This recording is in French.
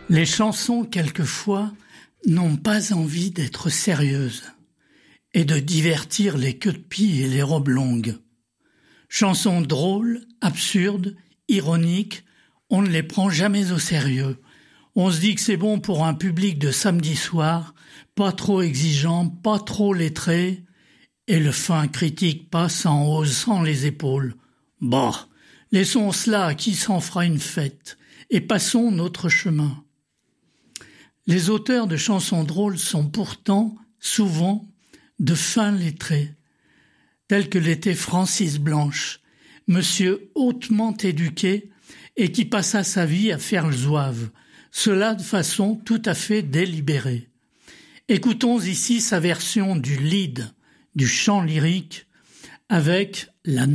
Les chansons, quelquefois, n'ont pas envie d'être sérieuses et de divertir les queues-de-pie et les robes longues. Chansons drôles, absurdes, ironiques, on ne les prend jamais au sérieux. On se dit que c'est bon pour un public de samedi soir, pas trop exigeant, pas trop lettré, et le fin critique passe en haussant les épaules. Bah, laissons cela à qui s'en fera une fête, et passons notre chemin. Les auteurs de chansons drôles sont pourtant, souvent, de fins lettrés, tels que l'était Francis Blanche, monsieur hautement éduqué et qui passa sa vie à faire le zouave, cela de façon tout à fait délibérée. Écoutons ici sa version du lied, du chant lyrique, avec la